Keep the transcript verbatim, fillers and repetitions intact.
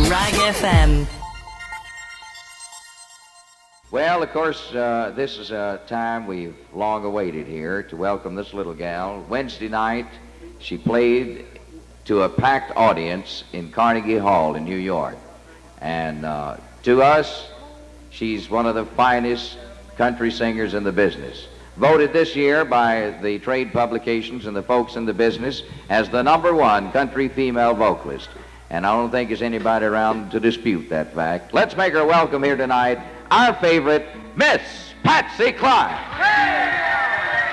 Rag F M. Well, of course, uh, this is a time we've long awaited here to welcome this little gal. Wednesday night, she played to a packed audience in Carnegie Hall in New York. And uh, to us, she's one of the finest country singers in the business. Voted this year by the trade publications and the folks in the business as the number one country female vocalist. And I don't think there's anybody around to dispute that fact. Let's make her welcome here tonight, our favorite, Miss Patsy Cline. Hey!